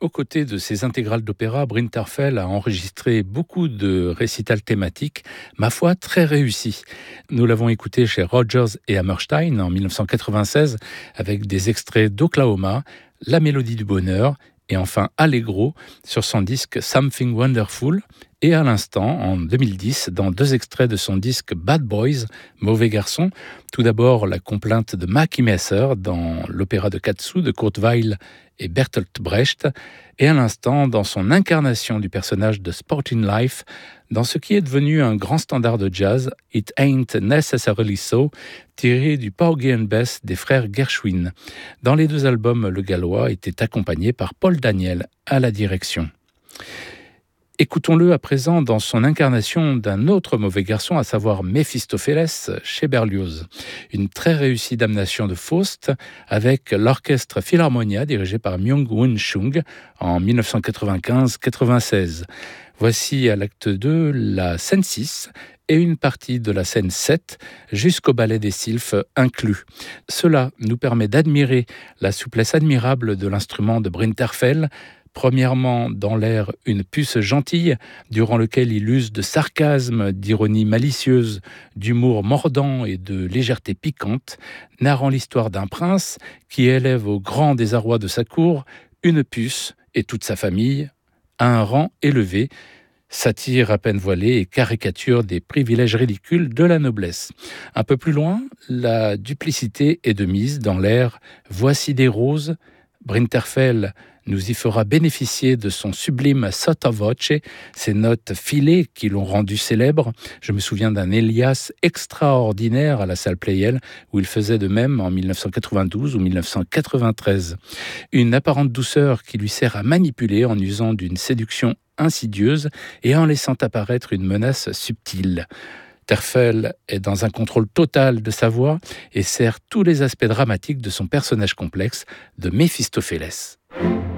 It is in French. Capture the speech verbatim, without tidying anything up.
Aux côtés de ses intégrales d'opéra, Brinterfell a enregistré beaucoup de récitals thématiques, ma foi très réussis. Nous l'avons écouté chez Rodgers et Hammerstein en dix-neuf cent quatre-vingt-seize avec des extraits d'Oklahoma, La Mélodie du Bonheur et enfin Allegro sur son disque Something Wonderful et à l'instant, en deux mille dix, dans deux extraits de son disque Bad Boys, Mauvais Garçons. Tout d'abord, la complainte de Mackie Messer dans l'opéra de Katsu de Kurt Weill et Bertolt Brecht, et à l'instant, dans son incarnation du personnage de Sporting Life, dans ce qui est devenu un grand standard de jazz, It Ain't Necessarily So, tiré du Porgy and Bess des frères Gershwin. Dans les deux albums, le Gallois était accompagné par Paul Daniel à la direction. Écoutons-le à présent dans son incarnation d'un autre mauvais garçon, à savoir Méphistophélès chez Berlioz. Une très réussie damnation de Faust avec l'orchestre Philharmonia dirigé par Myung-Whun Chung en dix-neuf cent quatre-vingt-quinze quatre-vingt-seize. Voici à l'acte deux la scène six et une partie de la scène sept jusqu'au ballet des sylphes inclus. Cela nous permet d'admirer la souplesse admirable de l'instrument de Brinterfell. Premièrement, dans l'air Une puce gentille, durant lequel il use de sarcasme, d'ironie malicieuse, d'humour mordant et de légèreté piquante, narrant l'histoire d'un prince qui élève au grand désarroi de sa cour une puce et toute sa famille à un rang élevé, satire à peine voilée et caricature des privilèges ridicules de la noblesse. Un peu plus loin, la duplicité est de mise dans l'air Voici des roses. Brinterfell nous y fera bénéficier de son sublime sotto voce, ces notes filées qui l'ont rendu célèbre. Je me souviens d'un Elias extraordinaire à la salle Pleyel, où il faisait de même en dix-neuf cent quatre-vingt-douze ou dix-neuf cent quatre-vingt-treize. Une apparente douceur qui lui sert à manipuler en usant d'une séduction insidieuse et en laissant apparaître une menace subtile. Terfel est dans un contrôle total de sa voix et sert tous les aspects dramatiques de son personnage complexe de Méphistophélès.